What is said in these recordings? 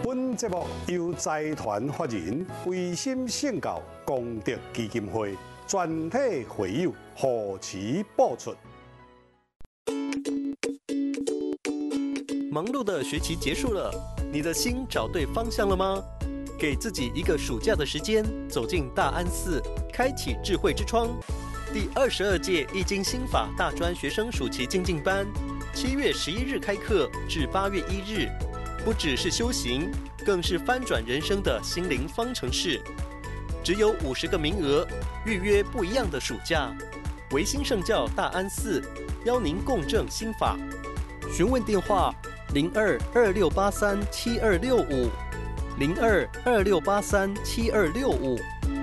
本节目由财团法人维新圣教功德基金会全体会友护持播出。 忙碌的学期结束了，你的心找对方向了吗？给自己一个暑假的时间，走进大安寺，开启智慧之窗。第22届易经心法大专学生暑期精进班，7月11日开课至8月1日，不只是修行，更是翻转人生的心灵方程式。只有50个名额，预约不一样的暑假。维新圣教大安寺邀您共振心法，询问电话02-2683-7265，02-2683-7265。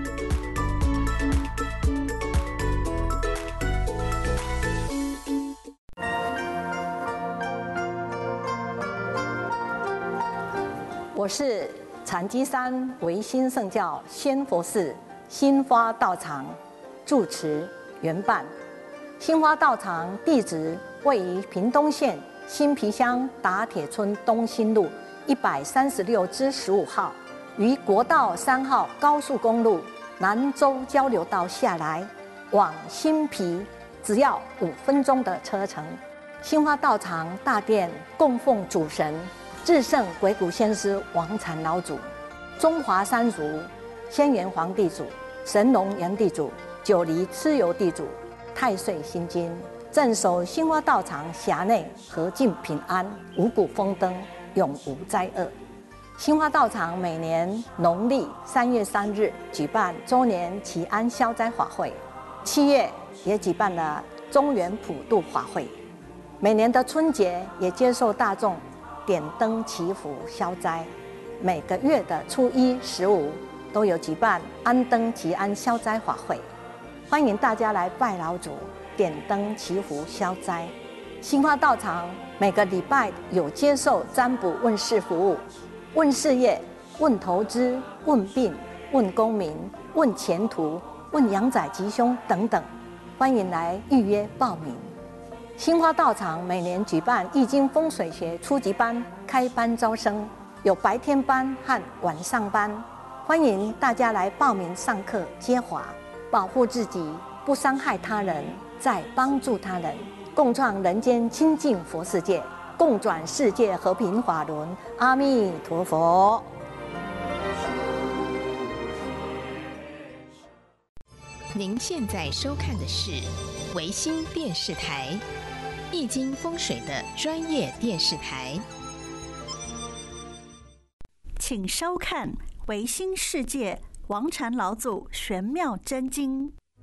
我是禅机山维新圣教仙佛寺新花道场住持圆伴。新花道场地址位于屏东县新皮乡打铁村东兴路136-15号，于国道3号高速公路南州交流道下来，往新皮只要5分钟的车程。新花道场大殿供奉主神至圣鬼谷先师王禅老祖、中华三族仙元皇地主、神农炎地主、九黎蚩尤地主、太岁心经，镇守新花道场辖内和尽平安，五谷丰登，永无灾厄。新花道场每年农历3月3日举办周年祈安消灾法会，7月也举办了中元普渡法会，每年的春节也接受大众点灯祈福消灾，每个月的初1、15都有举办安灯祈安消灾法会，欢迎大家来拜老祖、点灯祈福消灾。新花道场每个礼拜有接受占卜问事服务，问事业、问投资、问病、问功名、问前途、问阳宅吉凶等等，欢迎来预约报名。新花道场每年举办易经风水学初级班开班招生，有白天班和晚上班，欢迎大家来报名上课接华，保护自己，不伤害他人，再帮助他人，共创人间清净佛世界，共转世界和平法轮。阿弥陀佛。 您现在收看的是维新电视台易经风水的专业电视台， 请收看维新世界王禅老祖玄妙真经。